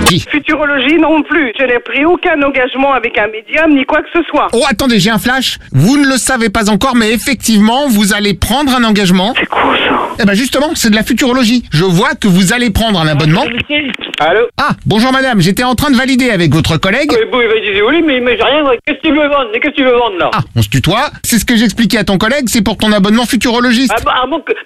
futurologie. Futurologie non plus. Je n'ai pris aucun engagement avec un médium ni quoi que ce soit. Oh, attendez, j'ai un flash. Vous ne le savez pas encore, mais effectivement, vous allez prendre un engagement. C'est quoi ça? Eh ben justement, c'est de la futurologie. Je vois que vous allez prendre un abonnement. Allô? Ah, bonjour madame, j'étais en train de valider avec votre collègue. Oui, bon, il va dire désolé, mais j'ai rien. Qu'est-ce que tu veux vendre? Qu'est-ce que tu veux vendre là? Ah, on se tutoie. C'est ce que j'expliquais à ton collègue, c'est pour ton abonnement futurologiste. Ah bon,